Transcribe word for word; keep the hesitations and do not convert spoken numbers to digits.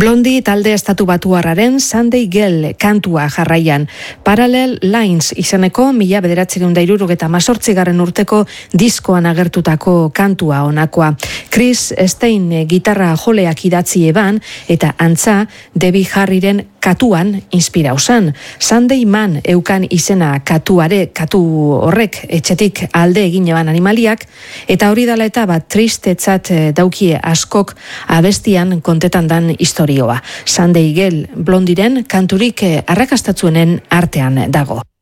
Blondie talde estatu batuarraren Sunday Girl kantua jarraian. Parallel Lines izeneko mila bederatziehun eta hirurogeita hemezortzigarren urteko diskoan agertutako kantua honakoa. Chris Stein gitarra joleak idatzi eban eta antza Debbie Harryren katuan inspirau zan. Sunday Man eukan izena katuare, katu horrek etxetik alde egin eban animaliak, eta hori dela eta bat tristetzat daukie askok abestian kontetan dan historioa. Sunday Girl Blondiren kanturik arrakastatzuenen artean dago.